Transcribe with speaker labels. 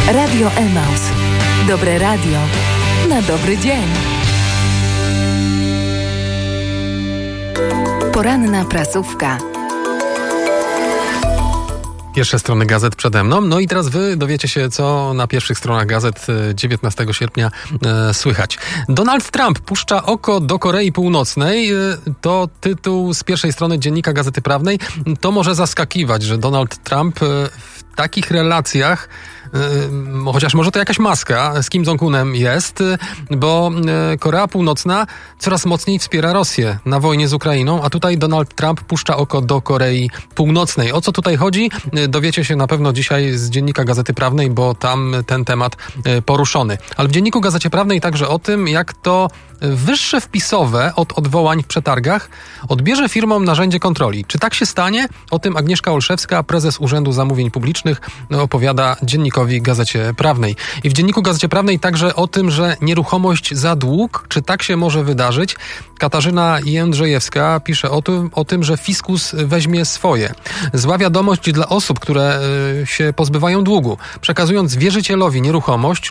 Speaker 1: Radio Emaus. Dobre radio na dobry dzień. Poranna prasówka.
Speaker 2: Pierwsze strony gazet przede mną. No i teraz wy dowiecie się, co na pierwszych stronach gazet 19 sierpnia słychać. Donald Trump puszcza oko do Korei Północnej. To tytuł z pierwszej strony Dziennika Gazety Prawnej. To może zaskakiwać, że Donald Trump w takich relacjach, chociaż może to jakaś maska, z Kim Jong-unem jest, bo Korea Północna coraz mocniej wspiera Rosję na wojnie z Ukrainą, a tutaj Donald Trump puszcza oko do Korei Północnej. O co tutaj chodzi? Dowiecie się na pewno dzisiaj z Dziennika Gazety Prawnej, bo tam ten temat poruszony. Ale w Dzienniku Gazecie Prawnej także o tym, jak to wyższe wpisowe od odwołań w przetargach odbierze firmom narzędzie kontroli. Czy tak się stanie? O tym Agnieszka Olszewska, prezes Urzędu Zamówień Publicznych, opowiada Dziennikowi Gazecie Prawnej. I w Dzienniku Gazecie Prawnej także o tym, że nieruchomość za dług, czy tak się może wydarzyć? Katarzyna Jędrzejewska pisze o tym, że fiskus weźmie swoje. Zła wiadomość dla osób, które się pozbywają długu. Przekazując wierzycielowi nieruchomość